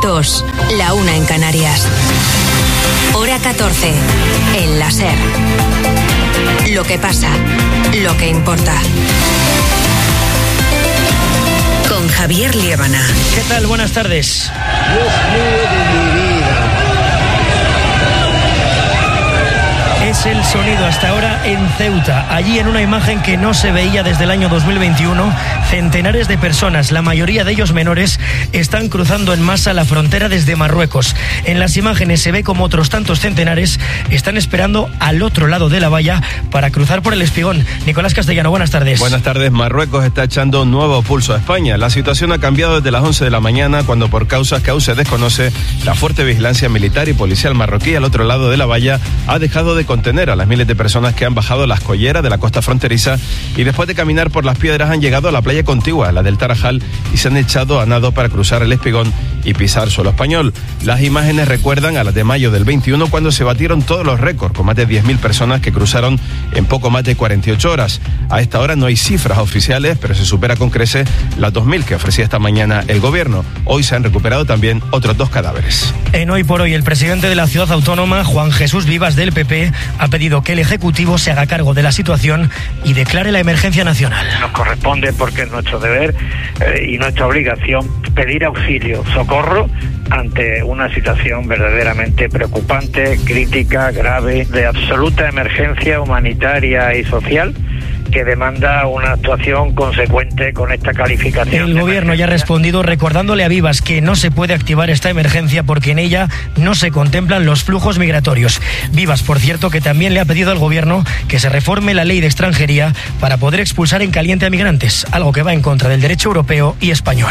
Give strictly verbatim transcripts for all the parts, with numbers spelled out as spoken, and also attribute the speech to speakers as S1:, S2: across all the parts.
S1: dos, la una en Canarias. Hora catorce, en la SER. Lo que pasa, lo que importa. Con Javier Liébana.
S2: ¿Qué tal? Buenas tardes.
S3: Dios mío de mi vida.
S2: Es el sonido hasta ahora en Ceuta. Allí, en una imagen que no se veía desde el año dos mil veintiuno, centenares de personas, la mayoría de ellos menores, están cruzando en masa la frontera desde Marruecos. En las imágenes se ve como otros tantos centenares están esperando al otro lado de la valla para cruzar por el Espigón. Nicolás Castellano, buenas tardes.
S4: Buenas tardes. Marruecos está echando un nuevo pulso a España. La situación ha cambiado desde las once de la mañana, cuando por causas que aún se desconoce, la fuerte vigilancia militar y policial marroquí al otro lado de la valla ha dejado de contener a las miles de personas que han bajado las colleras de la costa fronteriza y después de caminar por las piedras han llegado a la playa contigua, la del Tarajal, y se han echado a nado para cruzar el Espigón y pisar suelo español. Las imágenes recuerdan a las de mayo del veintiuno, cuando se batieron todos los récords, con más de diez mil personas que cruzaron en poco más de cuarenta y ocho horas. A esta hora no hay cifras oficiales, pero se supera con creces las dos mil que ofrecía esta mañana el gobierno. Hoy se han recuperado también otros dos cadáveres.
S2: En Hoy por Hoy, el presidente de la ciudad autónoma, Juan Jesús Vivas, del P P, ha pedido que el Ejecutivo se haga cargo de la situación y declare la emergencia nacional.
S5: Nos corresponde, porque es nuestro deber eh, y nuestra obligación, pedir auxilio, socorro ante una situación verdaderamente preocupante, crítica, grave, de absoluta emergencia humanitaria y social, que demanda una actuación consecuente con esta calificación.
S2: El gobierno ya ha respondido recordándole a Vivas que no se puede activar esta emergencia porque en ella no se contemplan los flujos migratorios. Vivas, por cierto, que también le ha pedido al gobierno que se reforme la ley de extranjería para poder expulsar en caliente a migrantes, algo que va en contra del derecho europeo y español.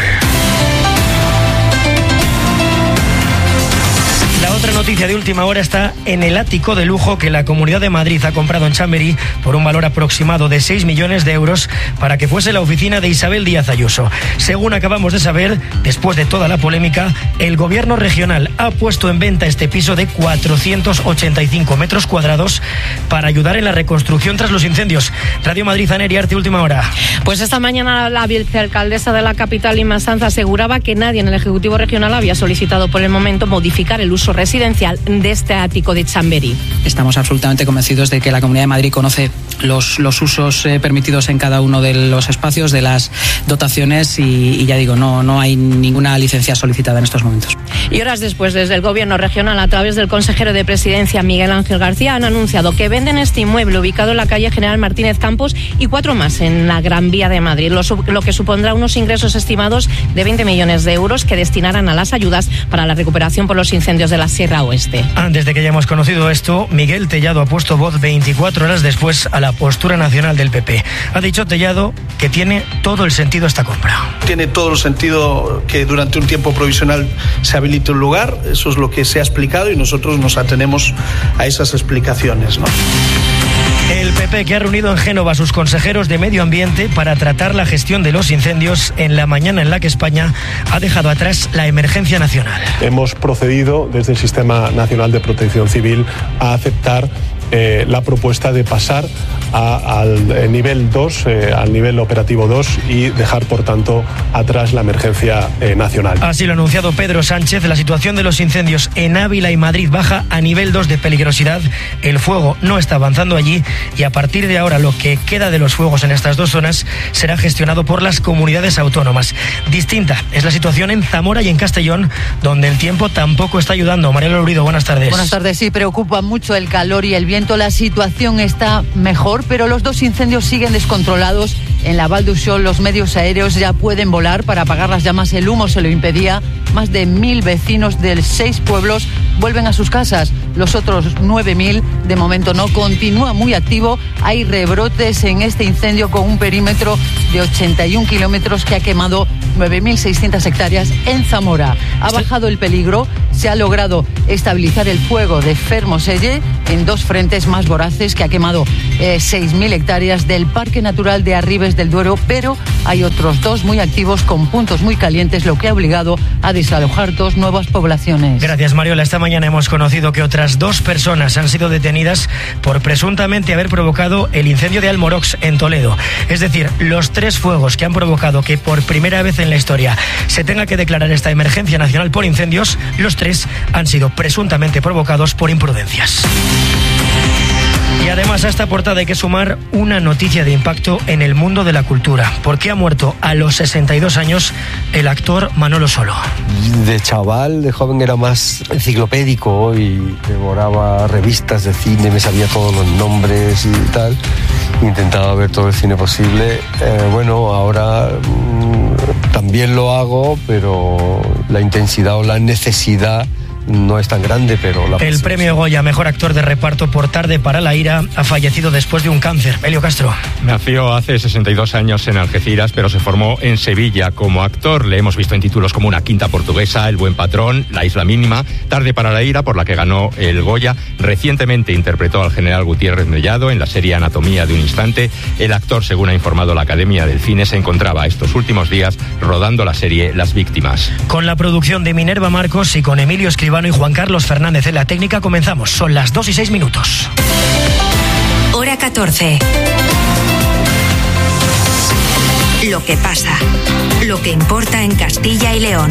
S2: La otra noticia de última hora está en el ático de lujo que la Comunidad de Madrid ha comprado en Chamberí por un valor aproximado de seis millones de euros para que fuese la oficina de Isabel Díaz Ayuso. Según acabamos de saber, después de toda la polémica, el gobierno regional ha puesto en venta este piso de cuatrocientos ochenta y cinco metros cuadrados para ayudar en la reconstrucción tras los incendios. Radio Madrid, Aneri Arte, última hora.
S6: Pues esta mañana la vicealcaldesa de la capital, Inma Sanz, aseguraba que nadie en el Ejecutivo Regional había solicitado por el momento modificar el uso residencial de este ático de Chamberí.
S7: Estamos absolutamente convencidos de que la Comunidad de Madrid conoce los, los usos eh, permitidos en cada uno de los espacios, de las dotaciones y, y ya digo, no, no hay ninguna licencia solicitada en estos momentos.
S6: Y horas después, desde el Gobierno regional, a través del consejero de Presidencia, Miguel Ángel García, han anunciado que venden este inmueble ubicado en la calle General Martínez Campos y cuatro más en la Gran Vía de Madrid, lo, lo que supondrá unos ingresos estimados de veinte millones de euros que destinarán a las ayudas para la recuperación por los incendios de la Sierra Oeste.
S2: Antes de que hayamos conocido esto, Miguel Tellado ha puesto voz veinticuatro horas después a la postura nacional del P P. Ha dicho Tellado que tiene todo el sentido esta compra.
S8: Tiene todo el sentido que durante un tiempo provisional se habilite un lugar, eso es lo que se ha explicado y nosotros nos atenemos a esas explicaciones, ¿no?
S2: El P P, que ha reunido en Génova a sus consejeros de Medio Ambiente para tratar la gestión de los incendios en la mañana en la que España ha dejado atrás la emergencia nacional.
S9: Hemos procedido desde el Sistema Nacional de Protección Civil a aceptar eh, la propuesta de pasar a, al nivel dos, eh, al nivel operativo dos y dejar, por tanto, atrás la emergencia eh, nacional.
S2: Así lo ha anunciado Pedro Sánchez. La situación de los incendios en Ávila y Madrid baja a nivel dos de peligrosidad. El fuego no está avanzando allí y a partir de ahora lo que queda de los fuegos en estas dos zonas será gestionado por las comunidades autónomas. Distinta es la situación en Zamora y en Castellón, donde el tiempo tampoco está ayudando. Mariela Lurido, buenas tardes.
S10: Buenas tardes. Sí, preocupa mucho el calor y el viento. La situación está mejor, pero los dos incendios siguen descontrolados. En la Val d'Uixó los medios aéreos ya pueden volar para apagar las llamas. El humo se lo impedía. Más de mil vecinos de seis pueblos vuelven a sus casas. Los otros nueve mil de momento no. Continúa muy activo. Hay rebrotes en este incendio con un perímetro de ochenta y un kilómetros que ha quemado nueve mil seiscientas hectáreas en Zamora. Ha bajado el peligro. Se ha logrado estabilizar el fuego de Fermoselle en dos frentes más voraces que ha quemado eh, seis mil hectáreas del Parque Natural de Arribes del Duero, pero hay otros dos muy activos con puntos muy calientes, lo que ha obligado a desalojar dos nuevas poblaciones.
S2: Gracias, Mariola. Esta mañana hemos conocido que otras dos personas han sido detenidas por presuntamente haber provocado el incendio de Almorox en Toledo. Es decir, los tres fuegos que han provocado que por primera vez en la historia se tenga que declarar esta emergencia nacional por incendios, los tres han sido presuntamente provocados por imprudencias. Y además a esta portada hay que sumar una noticia de impacto en el mundo de la cultura, porque ha muerto a los sesenta y dos años el actor Manolo Solo.
S11: De chaval, de joven era más enciclopédico y devoraba revistas de cine, me sabía todos los nombres y tal. Intentaba ver todo el cine posible. Eh, bueno, ahora mmm, también lo hago, pero la intensidad o la necesidad no es tan grande, pero... La
S2: el premio Goya, mejor actor de reparto por Tarde para la ira, ha fallecido después de un cáncer. Elio Castro.
S12: Nació hace sesenta y dos años en Algeciras, pero se formó en Sevilla como actor. Le hemos visto en títulos como Una quinta portuguesa, El buen patrón, La isla mínima, Tarde para la ira, por la que ganó el Goya. Recientemente interpretó al general Gutiérrez Mellado en la serie Anatomía de un instante. El actor, según ha informado la Academia del Cine, se encontraba estos últimos días rodando la serie Las víctimas.
S2: Con la producción de Minerva Marcos y con Emilio Escribano y Juan Carlos Fernández en la técnica, comenzamos. Son las dos y seis minutos.
S1: Hora catorce. Lo que pasa, lo que importa en Castilla y León.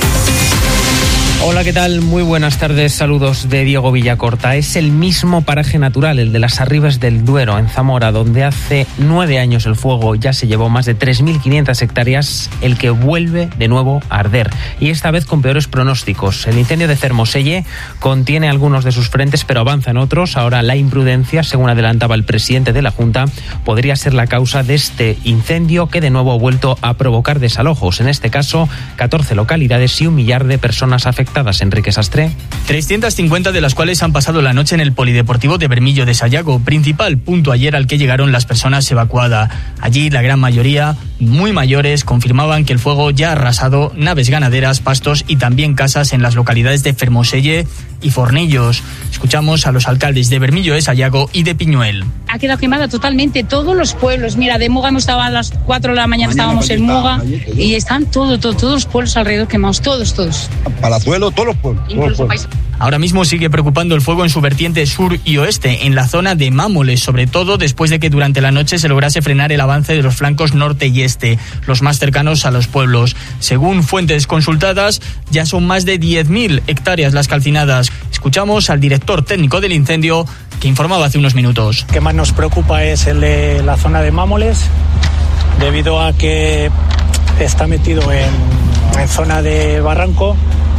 S13: Hola, ¿qué tal? Muy buenas tardes, saludos de Diego Villacorta. Es el mismo paraje natural, el de las Arribes del Duero, en Zamora, donde hace nueve años el fuego ya se llevó más de tres mil quinientas hectáreas, el que vuelve de nuevo a arder. Y esta vez con peores pronósticos. El incendio de Fermoselle contiene algunos de sus frentes, pero avanza en otros. Ahora la imprudencia, según adelantaba el presidente de la Junta, podría ser la causa de este incendio que de nuevo ha vuelto a provocar desalojos. En este caso, catorce localidades y un millar de personas afectadas. Enrique Sastre.
S14: trescientas cincuenta de las cuales han pasado la noche en el Polideportivo de Bermillo de Sayago, principal punto ayer al que llegaron las personas evacuadas. Allí la gran mayoría, muy mayores, confirmaban que el fuego ya ha arrasado naves ganaderas, pastos y también casas en las localidades de Fermoselle y Fornillos. Escuchamos a los alcaldes de Bermillo de Sayago y de Piñuel.
S15: Ha quedado quemada totalmente todos los pueblos. Mira, de Muga hemos estado a las cuatro de la mañana, mañana estábamos en Muga y están todo, todo, todos los pueblos alrededor quemados, todos, todos.
S16: Palazuelo, todos los pueblos. Todos los pueblos.
S14: Ahora mismo sigue preocupando el fuego en su vertiente sur y oeste, en la zona de Mámoles, sobre todo después de que durante la noche se lograse frenar el avance de los flancos norte y este, los más cercanos a los pueblos. Según fuentes consultadas, ya son más de diez mil hectáreas las calcinadas. Escuchamos al director técnico del incendio, que informaba hace unos minutos.
S17: Lo que más nos preocupa es el de la zona de Mámoles, debido a que está metido en, en zona de barranco,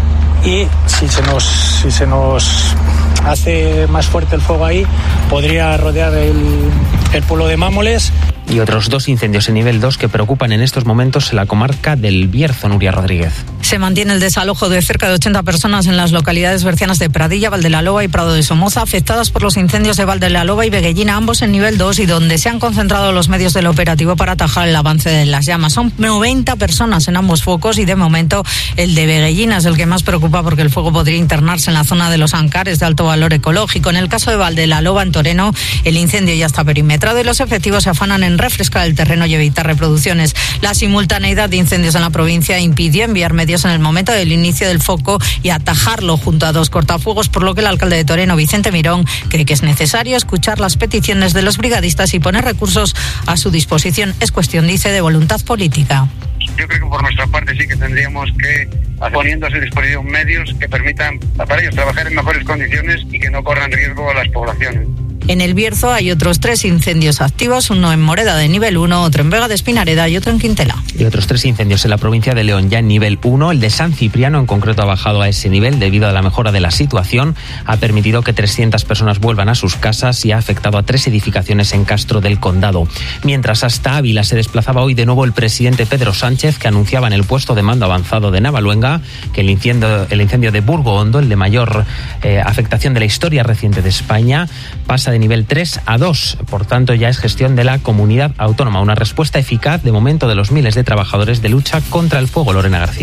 S17: y si se nos si se nos hace más fuerte el fuego ahí, podría rodear el, el pueblo de Mámoles.
S13: Y otros dos incendios en nivel dos que preocupan en estos momentos en la comarca del Bierzo. Nuria Rodríguez.
S18: Se mantiene el desalojo de cerca de ochenta personas en las localidades bercianas de Pradilla, Valdelaloba y Prado de Somoza, afectadas por los incendios de Valdelaloba y Veguellina, ambos en nivel dos, y donde se han concentrado los medios del operativo para atajar el avance de las llamas. Son noventa personas en ambos focos y de momento el de Veguellina es el que más preocupa, porque el fuego podría internarse en la zona de los Ancares de alto valor ecológico. En el caso de Valdelaloba, en Toreno, el incendio ya está perimetrado y los efectivos se afanan en refrescar el terreno y evitar reproducciones. La simultaneidad de incendios en la provincia impidió enviar medios en el momento del inicio del foco y atajarlo junto a dos cortafuegos, por lo que el alcalde de Toreno, Vicente Mirón, cree que es necesario escuchar las peticiones de los brigadistas y poner recursos a su disposición. Es cuestión, dice, de voluntad política.
S19: Yo creo que por nuestra parte sí que tendríamos que, poniendo a su disposición medios que permitan para ellos trabajar en mejores condiciones y que no corran riesgo a las poblaciones.
S18: En el Bierzo hay otros tres incendios activos, uno en Moreda de nivel uno, otro en Vega de Espinareda y otro en Quintela.
S13: Y otros tres incendios en la provincia de León ya en nivel uno. El de San Cipriano en concreto ha bajado a ese nivel debido a la mejora de la situación. Ha permitido que trescientas personas vuelvan a sus casas y ha afectado a tres edificaciones en Castro del Condado. Mientras hasta Ávila se desplazaba hoy de nuevo el presidente Pedro Sánchez, que anunciaba en el puesto de mando avanzado de Navaluenga que el incendio, el incendio de Burgo Hondo, el de mayor eh, afectación de la historia reciente de España, pasa de nivel tres a dos. Por tanto, ya es gestión de la comunidad autónoma. Una respuesta eficaz de momento de los miles de trabajadores de lucha contra el fuego. Lorena García.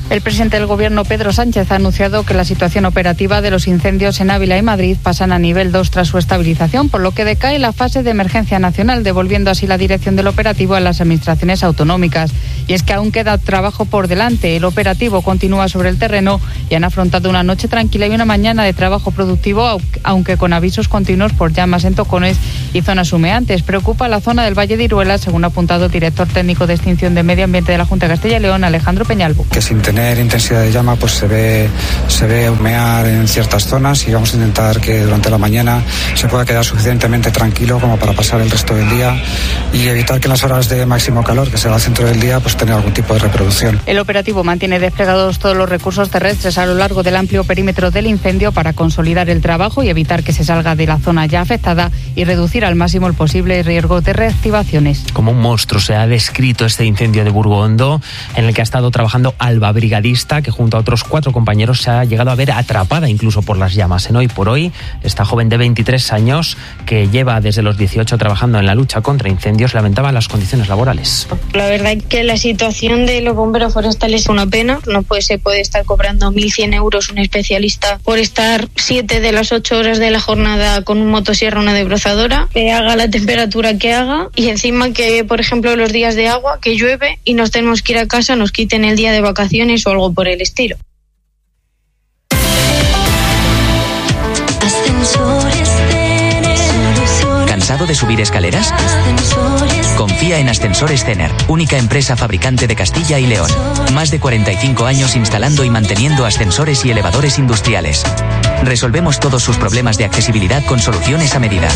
S20: El presidente del Gobierno, Pedro Sánchez, ha anunciado que la situación operativa de los incendios en Ávila y Madrid pasan a nivel dos tras su estabilización, por lo que decae la fase de emergencia nacional, devolviendo así la dirección del operativo a las administraciones autonómicas. Y es que aún queda trabajo por delante. El operativo continúa sobre el terreno y han afrontado una noche tranquila y una mañana de trabajo productivo, aunque con avisos continuos por llamas en Tocones y zonas humeantes. Preocupa la zona del Valle de Iruela, según ha apuntado el director técnico de extinción de medio ambiente de la Junta de Castilla y León, Alejandro Peñalvo.
S21: Que sin tener intensidad de llama pues se ve se ve humear en ciertas zonas y vamos a intentar que durante la mañana se pueda quedar suficientemente tranquilo como para pasar el resto del día y evitar que en las horas de máximo calor, que será el centro del día, pues tener algún tipo de reproducción.
S20: El operativo mantiene desplegados todos los recursos terrestres a lo largo del amplio perímetro del incendio para consolidar el trabajo y evitar que se salga de la zona ya afectada y reducir al máximo el posible riesgo de reactivaciones.
S13: Como un monstruo se ha descrito este incendio de Burgondo, en el que ha estado trabajando Alba Brigadista, que junto a otros cuatro compañeros se ha llegado a ver atrapada incluso por las llamas. En Hoy por Hoy, esta joven de veintitrés años, que lleva desde los dieciocho trabajando en la lucha contra incendios, lamentaba las condiciones laborales.
S22: La verdad es que la situación de los bomberos forestales es una pena. No puede, se puede estar cobrando mil cien euros un especialista por estar siete de las ocho horas de la jornada con un motosierra o una desbrozadora, que haga la temperatura que haga y encima que, por ejemplo, los días de agua, que llueve y nos tenemos que ir a casa, nos quiten el día de vacaciones o algo por el estilo.
S23: ¿Cansado de subir escaleras? Confía en Ascensores Cener, única empresa fabricante de Castilla y León. Más de cuarenta y cinco años instalando y manteniendo ascensores y elevadores industriales. Resolvemos todos sus problemas de accesibilidad con soluciones a medida.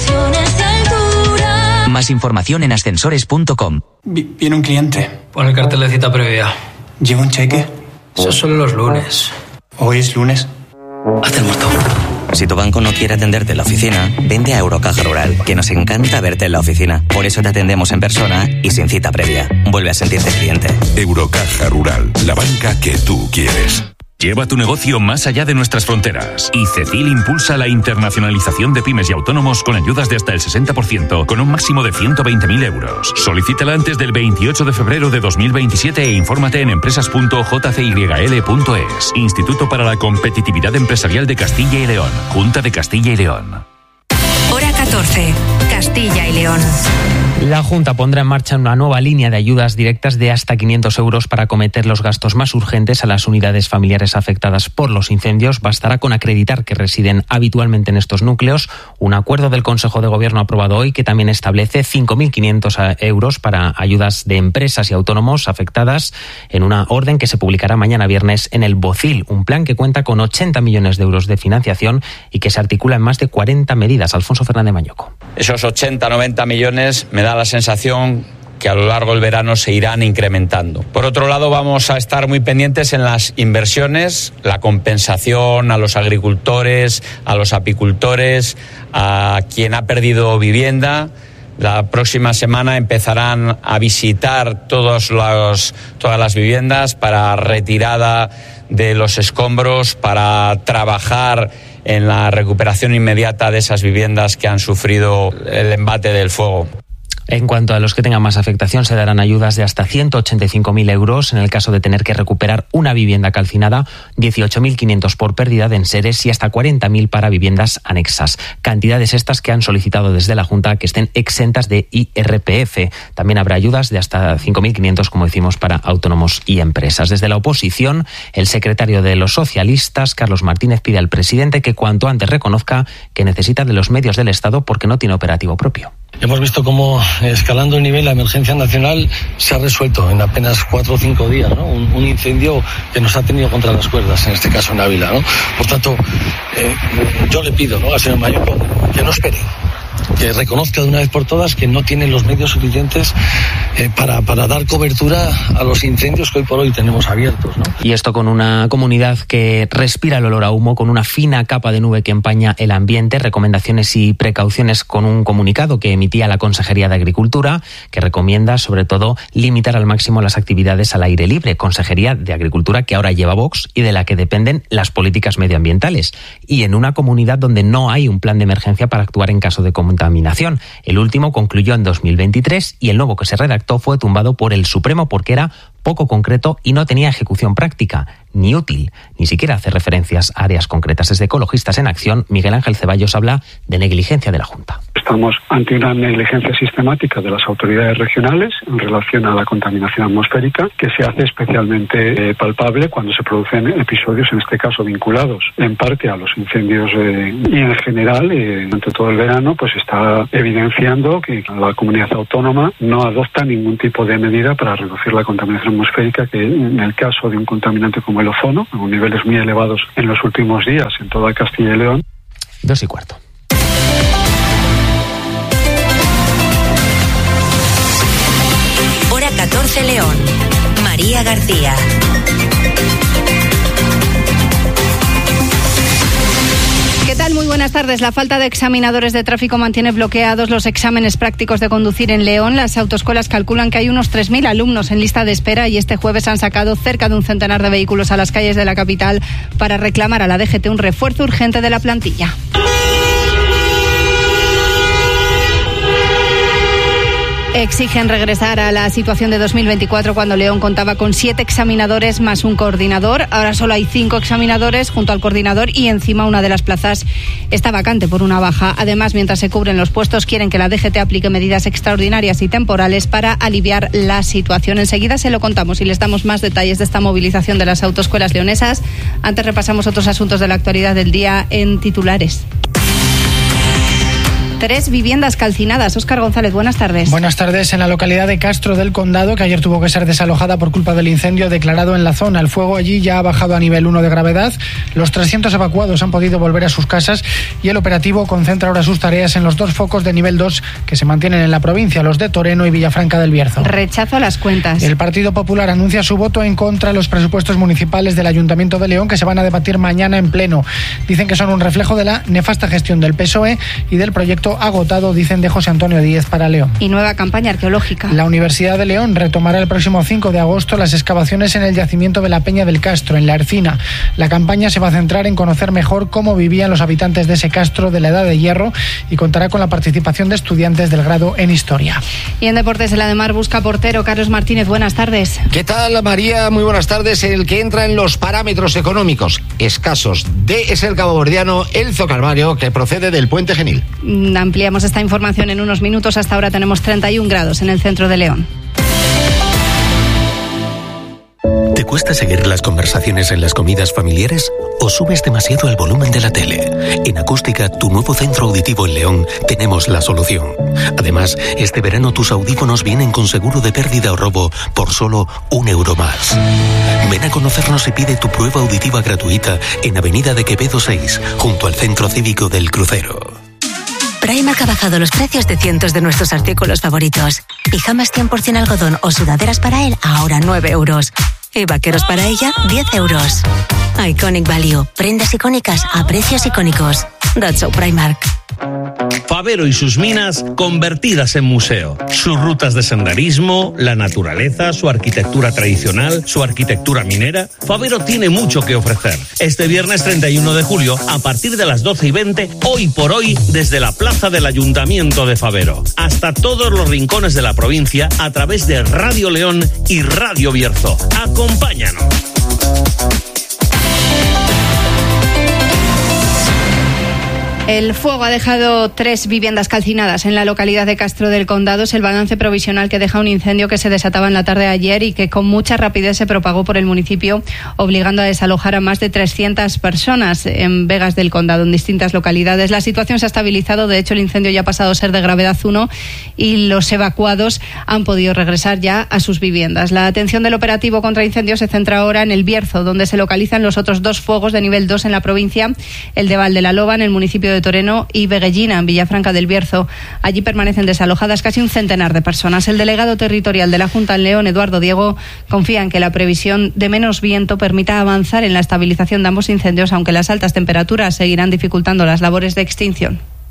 S23: Más información en ascensores punto com.
S24: Viene un cliente.
S25: Pon el cartel de cita previa.
S24: ¿Lleva un cheque?
S25: Eso solo los lunes.
S24: ¿Hoy es lunes?
S25: Hazte el muerto.
S23: Si tu banco no quiere atenderte en la oficina, vende a Eurocaja Rural, que nos encanta verte en la oficina. Por eso te atendemos en persona y sin cita previa. Vuelve a sentirte cliente.
S26: Eurocaja Rural, la banca que tú quieres. Lleva tu negocio más allá de nuestras fronteras. Y Cecil impulsa la internacionalización de pymes y autónomos con ayudas de hasta el sesenta por ciento, con un máximo de ciento veinte mil euros. Solicítala antes del veintiocho de febrero de dos mil veintisiete e infórmate en empresas punto j c y l punto es. Instituto para la Competitividad Empresarial de Castilla y León. Junta de Castilla y León.
S1: Hora catorce. Castilla y León.
S13: La Junta pondrá en marcha una nueva línea de ayudas directas de hasta quinientos euros para acometer los gastos más urgentes a las unidades familiares afectadas por los incendios. Bastará con acreditar que residen habitualmente en estos núcleos. Un acuerdo del Consejo de Gobierno aprobado hoy que también establece cinco mil quinientos euros para ayudas de empresas y autónomos afectadas en una orden que se publicará mañana viernes en el BOCIL. Un plan que cuenta con ochenta millones de euros de financiación y que se articula en más de cuarenta medidas. Alfonso Fernández Mañoco.
S27: Esos ochenta, noventa millones me da la sensación que a lo largo del verano se irán incrementando. Por otro lado, vamos a estar muy pendientes en las inversiones, la compensación a los agricultores, a los apicultores, a quien ha perdido vivienda. La próxima semana empezarán a visitar todos los, todas las viviendas para retirada de los escombros, para trabajar en la recuperación inmediata de esas viviendas que han sufrido el embate del fuego.
S13: En cuanto a los que tengan más afectación, se darán ayudas de hasta ciento ochenta y cinco mil euros en el caso de tener que recuperar una vivienda calcinada, dieciocho mil quinientos por pérdida de enseres y hasta cuarenta mil para viviendas anexas. Cantidades estas que han solicitado desde la Junta que estén exentas de I R P F. También habrá ayudas de hasta cinco mil quinientos, como decimos, para autónomos y empresas. Desde la oposición, el secretario de los socialistas, Carlos Martínez, pide al presidente que cuanto antes reconozca que necesita de los medios del Estado porque no tiene operativo propio.
S28: Hemos visto cómo, escalando el nivel, la emergencia nacional se ha resuelto en apenas cuatro o cinco días, ¿no? Un, un incendio que nos ha tenido contra las cuerdas, en este caso en Ávila, ¿no? Por tanto, eh, yo le pido, ¿no?, al señor Mañoco que no espere, que reconozca de una vez por todas que no tiene los medios suficientes eh, para, para dar cobertura a los incendios que hoy por hoy tenemos abiertos, ¿no?
S13: Y esto con una comunidad que respira el olor a humo, con una fina capa de nube que empaña el ambiente. Recomendaciones y precauciones con un comunicado que emitía la Consejería de Agricultura, que recomienda sobre todo limitar al máximo las actividades al aire libre. Consejería de Agricultura que ahora lleva Vox y de la que dependen las políticas medioambientales. Y en una comunidad donde no hay un plan de emergencia para actuar en caso de contaminación. El último concluyó en dos mil veintitrés y el nuevo que se redactó fue tumbado por el Supremo porque era poco concreto y no tenía ejecución práctica, ni útil, ni siquiera hace referencias a áreas concretas. Desde Ecologistas en Acción, Miguel Ángel Ceballos habla de negligencia de la Junta.
S3: Estamos ante una negligencia sistemática de las autoridades regionales en relación a la contaminación atmosférica, que se hace especialmente eh, palpable cuando se producen episodios, en este caso vinculados en parte a los incendios eh, y en general, eh, durante todo el verano, pues está evidenciando que la comunidad autónoma no adopta ningún tipo de medida para reducir la contaminación atmosférica, que en el caso de un contaminante como el ozono, con niveles muy elevados en los últimos días en toda Castilla y León.
S13: Dos y cuarto.
S1: Hora catorce León. María García.
S4: ¿Qué tal? Muy buenas tardes. La falta de examinadores de tráfico mantiene bloqueados los exámenes prácticos de conducir en León. Las autoescuelas calculan que hay unos tres mil alumnos en lista de espera y este jueves han sacado cerca de un centenar de vehículos a las calles de la capital para reclamar a la D G T un refuerzo urgente de la plantilla. Exigen regresar a la situación de dos mil veinticuatro, cuando León contaba con siete examinadores más un coordinador. Ahora solo hay cinco examinadores junto al coordinador y encima una de las plazas está vacante por una baja. Además, mientras se cubren los puestos, quieren que la D G T aplique medidas extraordinarias y temporales para aliviar la situación. Enseguida se lo contamos y les damos más detalles de esta movilización de las autoescuelas leonesas. Antes repasamos otros asuntos de la actualidad del día en titulares. Tres viviendas calcinadas. Óscar González, buenas tardes.
S5: Buenas tardes. En la localidad de Castro del Condado, que ayer tuvo que ser desalojada por culpa del incendio declarado en la zona. El fuego allí ya ha bajado a nivel uno de gravedad. Los trescientos evacuados han podido volver a sus casas y el operativo concentra ahora sus tareas en los dos focos de nivel dos que se mantienen en la provincia, los de Toreno y Villafranca del Bierzo.
S4: Rechazo a las cuentas.
S5: El Partido Popular anuncia su voto en contra de los presupuestos municipales del Ayuntamiento de León, que se van a debatir mañana en pleno. Dicen que son un reflejo de la nefasta gestión del P S O E y del proyecto agotado, dicen, de José Antonio Díez para León.
S4: Y nueva campaña arqueológica.
S5: La Universidad de León retomará el próximo cinco de agosto las excavaciones en el yacimiento de la Peña del Castro, en La Ercina. La campaña se va a centrar en conocer mejor cómo vivían los habitantes de ese castro de la Edad de Hierro y contará con la participación de estudiantes del grado en Historia.
S4: Y en deportes, el Ademar busca portero. Carlos Martínez, buenas tardes.
S6: ¿Qué tal, María? Muy buenas tardes. El que entra en los parámetros económicos escasos de es el caboverdiano Elzo Carvalho, que procede del Puente Genil.
S4: Ampliamos esta información en unos minutos. Hasta ahora tenemos treinta y un grados en el centro de León.
S7: ¿Te cuesta seguir las conversaciones en las comidas familiares o subes demasiado el volumen de la tele? En Acústica, tu nuevo centro auditivo en León, tenemos la solución. Además, este verano tus audífonos vienen con seguro de pérdida o robo por solo un euro más. Ven a conocernos y pide tu prueba auditiva gratuita en Avenida de Quevedo seis, junto al Centro Cívico del Crucero.
S1: Primark ha bajado los precios de cientos de nuestros artículos favoritos. Pijamas cien por ciento algodón o sudaderas para él, ahora nueve euros. Y vaqueros para ella, diez euros. Iconic Value. Prendas icónicas a precios icónicos. That's so Primark.
S8: Fabero y sus minas convertidas en museo. Sus rutas de senderismo, la naturaleza, su arquitectura tradicional, su arquitectura minera. Fabero tiene mucho que ofrecer. Este viernes treinta y uno de julio, a partir de las doce y veinte, hoy por hoy, desde la plaza del Ayuntamiento de Fabero, hasta todos los rincones de la provincia, a través de Radio León y Radio Bierzo. Acompáñanos.
S4: El fuego ha dejado tres viviendas calcinadas en la localidad de Castro del Condado. Es el balance provisional que deja un incendio que se desataba en la tarde de ayer y que con mucha rapidez se propagó por el municipio, obligando a desalojar a más de trescientas personas en Vegas del Condado, en distintas localidades. La situación se ha estabilizado. De hecho, el incendio ya ha pasado a ser de gravedad uno y los evacuados han podido regresar ya a sus viviendas. La atención del operativo contra incendios se centra ahora en el Bierzo, donde se localizan los otros dos fuegos de nivel dos en la provincia, el de Valdelaloba, en el municipio de Toreno, y Veguellina, en Villafranca del Bierzo. Allí permanecen desalojadas casi un centenar de personas. El delegado territorial de la Junta en León, Eduardo Diego, confía en que la previsión de menos viento permita avanzar en la estabilización de ambos incendios, aunque las altas temperaturas seguirán dificultando las labores de extinción.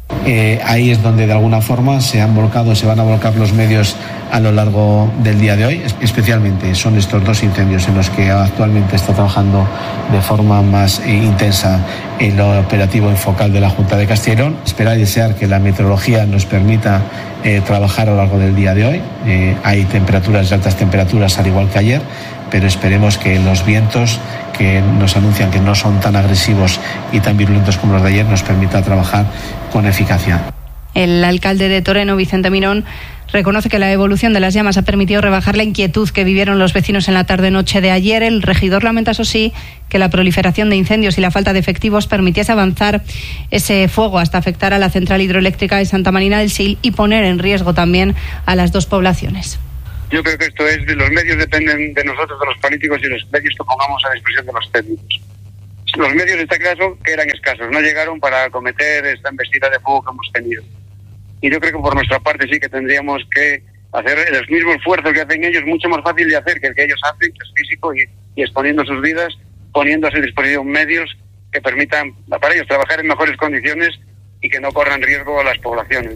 S2: Eh, ahí es donde de alguna forma se han volcado, se van a volcar los medios a lo largo del día de hoy. Especialmente son estos dos incendios en los que actualmente está trabajando de forma más eh, intensa el operativo focal de la Junta de Castilla y León. Esperar y desear que la meteorología nos permita eh, trabajar a lo largo del día de hoy. Eh, hay temperaturas de altas temperaturas al igual que ayer, pero esperemos que los vientos que nos anuncian que no son tan agresivos y tan virulentos como los de ayer nos permita trabajar con eficacia.
S4: El alcalde de Toreno, Vicente Mirón, reconoce que la evolución de las llamas ha permitido rebajar la inquietud que vivieron los vecinos en la tarde-noche de ayer. El regidor lamenta, eso sí, que la proliferación de incendios y la falta de efectivos permitiese avanzar ese fuego hasta afectar a la central hidroeléctrica de Santa Marina del Sil y poner en riesgo también a las dos poblaciones.
S19: Yo creo que esto es, de los medios dependen de nosotros, de los políticos, y los medios que pongamos a disposición de los técnicos. Los medios, en este caso, que eran escasos, no llegaron para acometer esta embestida de fuego que hemos tenido. Y yo creo que por nuestra parte sí que tendríamos que hacer el mismo esfuerzo que hacen ellos, mucho más fácil de hacer que el que ellos hacen, que es físico, y, y exponiendo sus vidas, poniendo a su disposición medios que permitan para ellos trabajar en mejores condiciones y que no corran riesgo a las poblaciones.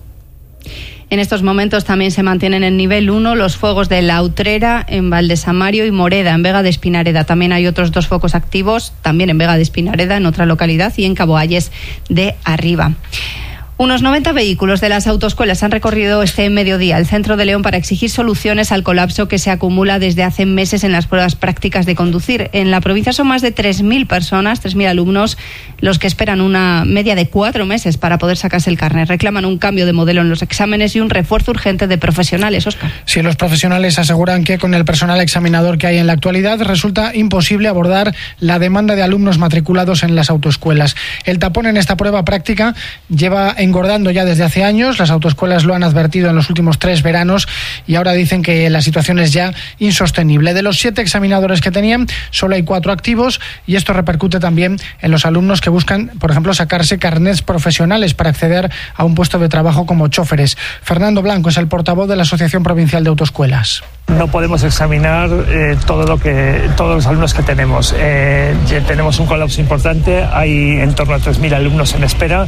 S4: En estos momentos también se mantienen en nivel uno los fuegos de La Utrera, en Valdesamario, y Moreda, en Vega de Espinareda. También hay otros dos focos activos, también en Vega de Espinareda, en otra localidad, y en Caboalles de Arriba. Unos noventa vehículos de las autoescuelas han recorrido este mediodía el centro de León para exigir soluciones al colapso que se acumula desde hace meses en las pruebas prácticas de conducir. En la provincia son más de tres mil personas, tres mil alumnos, los que esperan una media de cuatro meses para poder sacarse el carnet. Reclaman un cambio de modelo en los exámenes y un refuerzo urgente de profesionales. Óscar.
S5: Sí, los profesionales aseguran que con el personal examinador que hay en la actualidad resulta imposible abordar la demanda de alumnos matriculados en las autoescuelas. El tapón en esta prueba práctica lleva engordando ya desde hace años. Las autoescuelas lo han advertido en los últimos tres veranos y ahora dicen que la situación es ya insostenible. De los siete examinadores que tenían, solo hay cuatro activos, y esto repercute también en los alumnos que buscan, por ejemplo, sacarse carnets profesionales para acceder a un puesto de trabajo como choferes. Fernando Blanco es el portavoz de la Asociación Provincial de Autoescuelas.
S17: No podemos examinar eh, todo lo que todos los alumnos que tenemos. Eh, tenemos un colapso importante, hay en torno a tres mil alumnos en espera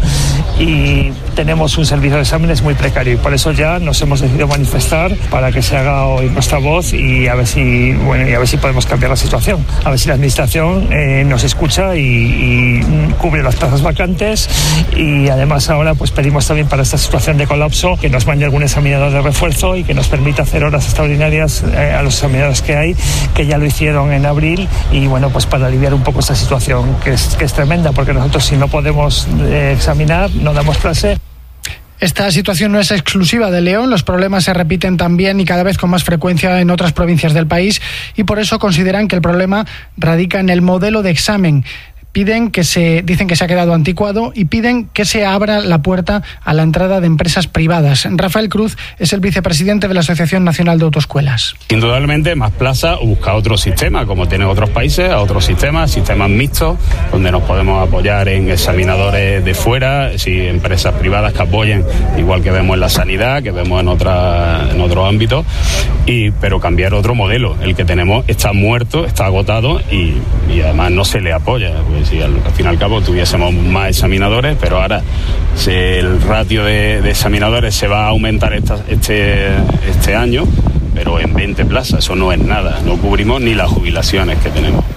S17: y tenemos un servicio de exámenes muy precario, y por eso ya nos hemos decidido manifestar para que se haga oír nuestra voz y a ver si bueno y a ver si podemos cambiar la situación, a ver si la administración eh, nos escucha y, y cubre las plazas vacantes, y además ahora pues pedimos también para esta situación de colapso que nos mande algún examinador de refuerzo y que nos permita hacer horas extraordinarias a los examinadores que hay, que ya lo hicieron en abril, y bueno, pues para aliviar un poco esta situación que es, que es tremenda, porque nosotros si no podemos eh, examinar, no damos clase.
S5: Esta situación no es exclusiva de León, los problemas se repiten también y cada vez con más frecuencia en otras provincias del país, y por eso consideran que el problema radica en el modelo de examen. Piden que se, dicen que se ha quedado anticuado y piden que se abra la puerta a la entrada de empresas privadas. Rafael Cruz es el vicepresidente de la Asociación Nacional de Autoescuelas.
S9: Indudablemente más plaza o buscar otro sistema, como tienen otros países, a otros sistemas, sistemas mixtos, donde nos podemos apoyar en examinadores de fuera, si empresas privadas que apoyen, igual que vemos en la sanidad, que vemos en otra, en otros ámbitos, y, pero cambiar otro modelo. El que tenemos está muerto, está agotado y, y además no se le apoya. Pues, si al, al fin y al cabo tuviésemos más examinadores, pero ahora si el ratio de, de examinadores se va a aumentar esta, este, este año, pero en veinte plazas, eso no es nada, no cubrimos ni las jubilaciones que tenemos.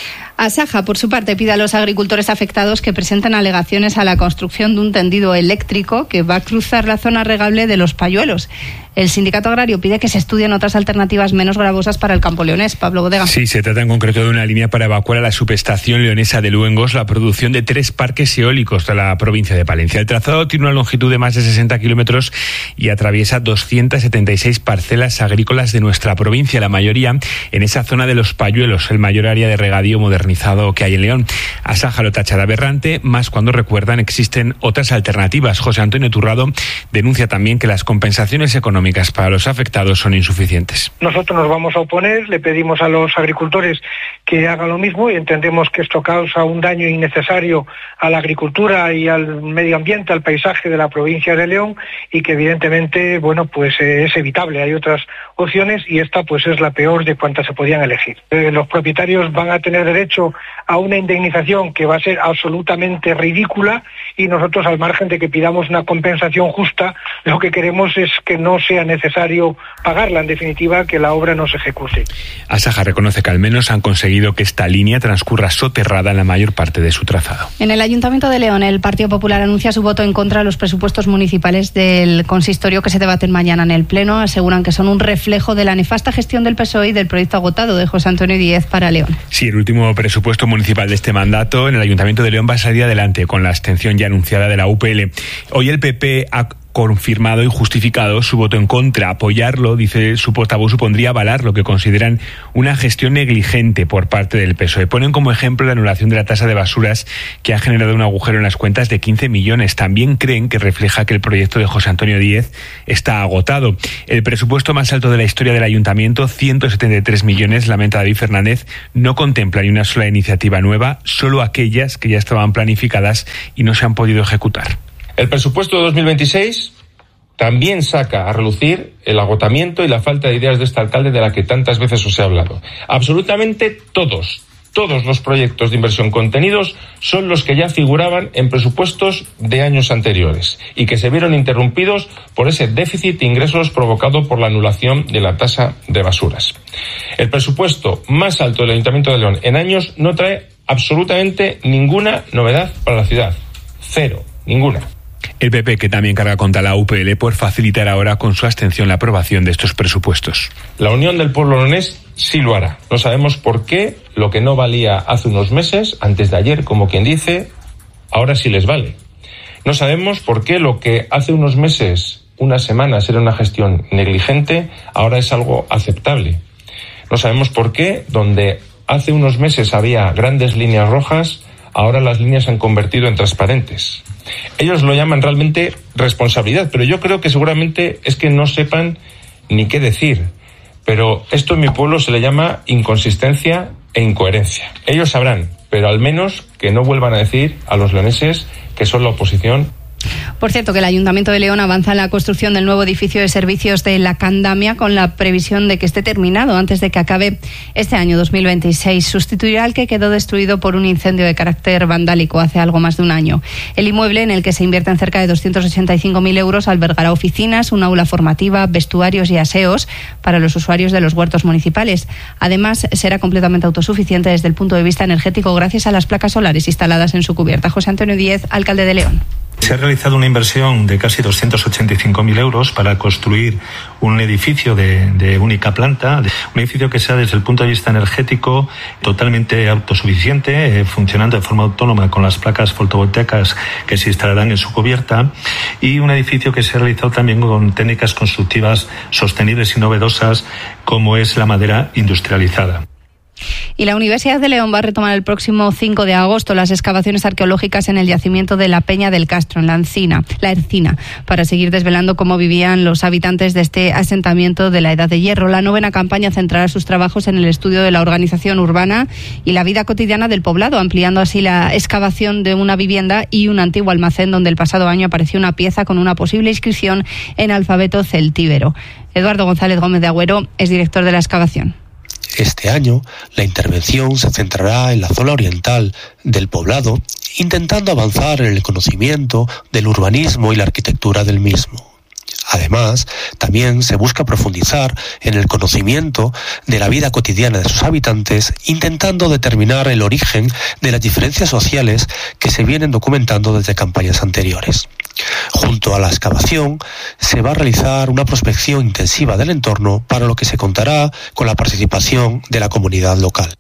S4: Asaja, por su parte, pide a los agricultores afectados que presenten alegaciones a la construcción de un tendido eléctrico que va a cruzar la zona regable de Los Payuelos. El sindicato agrario pide que se estudien otras alternativas menos gravosas para el campo leonés. Pablo Bodega.
S10: Sí, se trata en concreto de una línea para evacuar a la subestación leonesa de Luengos la producción de tres parques eólicos de la provincia de Palencia. El trazado tiene una longitud de más de sesenta kilómetros y atraviesa doscientas setenta y seis parcelas agrícolas de nuestra provincia, la mayoría en esa zona de Los Payuelos, el mayor área de regadío modernizado que hay en León. Asaja lo tacha de aberrante, más cuando recuerdan existen otras alternativas. José Antonio Turrado denuncia también que las compensaciones económicas para los afectados son insuficientes.
S11: Nosotros nos vamos a oponer, le pedimos a los agricultores que hagan lo mismo y entendemos que esto causa un daño innecesario a la agricultura y al medio ambiente, al paisaje de la provincia de León, y que evidentemente, bueno, pues eh, es evitable. Hay otras opciones y esta pues es la peor de cuantas se podían elegir. Eh, los propietarios van a tener derecho a una indemnización que va a ser absolutamente ridícula, y nosotros, al margen de que pidamos una compensación justa, lo que queremos es que no sea necesario pagarla, en definitiva, que la obra no se ejecute.
S10: Asaja reconoce que al menos han conseguido que esta línea transcurra soterrada en la mayor parte de su trazado.
S4: En el Ayuntamiento de León, el Partido Popular anuncia su voto en contra de los presupuestos municipales del consistorio que se debaten mañana en el Pleno. Aseguran que son un reflejo de la nefasta gestión del P S O E y del proyecto agotado de José Antonio Díez para León.
S10: Sí, el último presupuesto municipal de este mandato en el Ayuntamiento de León va a salir adelante con la abstención ya anunciada de la U P L. Hoy el P P ha confirmado y justificado su voto en contra. Apoyarlo, dice su portavoz, supondría avalar lo que consideran una gestión negligente por parte del P S O E. Ponen como ejemplo la anulación de la tasa de basuras, que ha generado un agujero en las cuentas de quince millones. También creen que refleja que el proyecto de José Antonio Díez está agotado. El presupuesto más alto de la historia del ayuntamiento, ciento setenta y tres millones, lamenta David Fernández, no contempla ni una sola iniciativa nueva, solo aquellas que ya estaban planificadas y no se han podido ejecutar.
S12: El presupuesto de dos mil veintiséis también saca a relucir el agotamiento y la falta de ideas de este alcalde de la que tantas veces os he hablado. Absolutamente todos, todos los proyectos de inversión contenidos son los que ya figuraban en presupuestos de años anteriores y que se vieron interrumpidos por ese déficit de ingresos provocado por la anulación de la tasa de basuras. El presupuesto más alto del Ayuntamiento de León en años no trae absolutamente ninguna novedad para la ciudad. Cero, ninguna.
S10: El P P, que también carga contra la U P L por facilitar ahora con su abstención la aprobación de estos presupuestos.
S12: La Unión del Pueblo leonés sí lo hará. No sabemos por qué lo que no valía hace unos meses, antes de ayer, como quien dice, ahora sí les vale. No sabemos por qué lo que hace unos meses, unas semanas, era una gestión negligente, ahora es algo aceptable. No sabemos por qué, donde hace unos meses había grandes líneas rojas, ahora las líneas se han convertido en transparentes. Ellos lo llaman realmente responsabilidad, pero yo creo que seguramente es que no sepan ni qué decir. Pero esto en mi pueblo se le llama inconsistencia e incoherencia. Ellos sabrán, pero al menos que no vuelvan a decir a los leoneses que son la oposición.
S4: Por cierto, que el Ayuntamiento de León avanza en la construcción del nuevo edificio de servicios de la Candamia con la previsión de que esté terminado antes de que acabe este año dos mil veintiséis. Sustituirá al que quedó destruido por un incendio de carácter vandálico hace algo más de un año. El inmueble, en el que se invierten cerca de doscientos ochenta y cinco mil euros, albergará oficinas, un aula formativa, vestuarios y aseos para los usuarios de los huertos municipales. Además, será completamente autosuficiente desde el punto de vista energético gracias a las placas solares instaladas en su cubierta. José Antonio Díez, alcalde de León.
S14: Se ha realizado una inversión de casi doscientos ochenta y cinco mil euros para construir un edificio de, de única planta, un edificio que sea desde el punto de vista energético totalmente autosuficiente, eh, funcionando de forma autónoma con las placas fotovoltaicas que se instalarán en su cubierta, y un edificio que se ha realizado también con técnicas constructivas sostenibles y novedosas como es la madera industrializada.
S4: Y la Universidad de León va a retomar el próximo cinco de agosto las excavaciones arqueológicas en el yacimiento de la Peña del Castro, en la Encina, la Ercina, para seguir desvelando cómo vivían los habitantes de este asentamiento de la Edad de Hierro. La novena campaña centrará sus trabajos en el estudio de la organización urbana y la vida cotidiana del poblado, ampliando así la excavación de una vivienda y un antiguo almacén donde el pasado año apareció una pieza con una posible inscripción en alfabeto celtíbero. Eduardo González Gómez de Agüero es director de la excavación.
S15: Este año, la intervención se centrará en la zona oriental del poblado, intentando avanzar en el conocimiento del urbanismo y la arquitectura del mismo. Además, también se busca profundizar en el conocimiento de la vida cotidiana de sus habitantes, intentando determinar el origen de las diferencias sociales que se vienen documentando desde campañas anteriores. Junto a la excavación, se va a realizar una prospección intensiva del entorno, para lo que se contará con la participación de la comunidad local.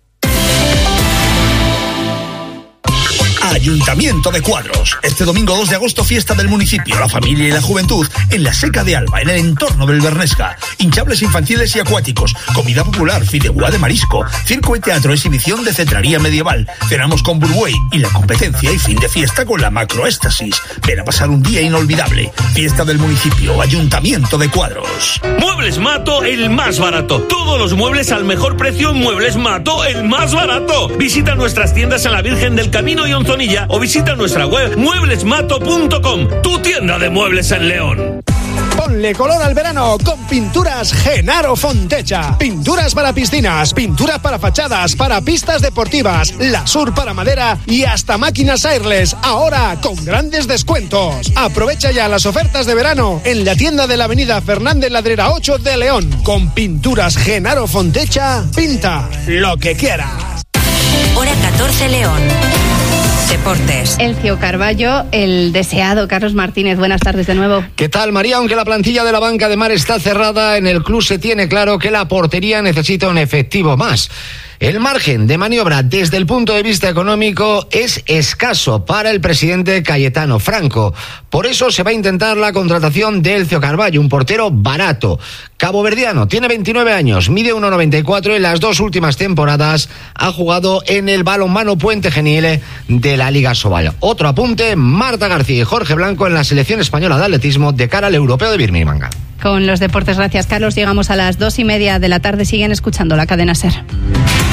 S16: Ayuntamiento de Cuadros. Este domingo dos de agosto, fiesta del municipio, la familia y la juventud en la Seca de Alba, en el entorno del Bernesga. Hinchables infantiles y acuáticos, comida popular, fideuá de marisco, circo y teatro, exhibición de cetrería medieval. Cenamos con Burbuey y la competencia y fin de fiesta con la macroéstasis. Ven a pasar un día inolvidable. Fiesta del municipio, Ayuntamiento de Cuadros.
S8: Muebles Mato, el más barato. Todos los muebles al mejor precio en Muebles Mato, el más barato. Visita nuestras tiendas en la Virgen del Camino y Onzonilla o visita nuestra web muebles mato punto com, tu tienda de muebles en León.
S18: Ponle Ponle color al verano con Pinturas Genaro Fontecha. Pinturas para piscinas, pinturas para fachadas, para pistas deportivas, Lasur para madera y hasta máquinas airless, ahora con grandes descuentos. Aprovecha ya las ofertas de verano en la tienda de la avenida Fernández Ladrera ocho de León. Con Pinturas Genaro Fontecha, pinta lo que quieras.
S1: Hora catorce, León. Deportes.
S4: Elcio Carballo, el deseado Carlos Martínez. Buenas tardes de nuevo.
S6: ¿Qué tal, María? Aunque la plantilla de la banca de Mar está cerrada, en el club se tiene claro que la portería necesita un efectivo más. El margen de maniobra desde el punto de vista económico es escaso para el presidente Cayetano Franco. Por eso se va a intentar la contratación de Elcio Carballo, un portero barato. Caboverdiano, tiene veintinueve años, mide uno noventa y cuatro y en las dos últimas temporadas ha jugado en el balonmano Puente Genil de la Liga Sobal. Otro apunte, Marta García y Jorge Blanco en la selección española de atletismo de cara al europeo de Birmingham.
S4: Con los deportes, gracias Carlos, llegamos a las dos y media de la tarde. Siguen escuchando la cadena SER.